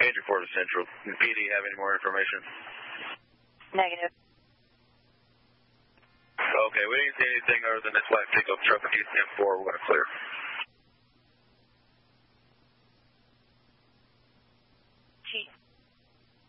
Andrew Ford of Central. PD, have any more information? Negative. Okay, we didn't see anything other than this black pickup truck with UTM 4. We're going to clear.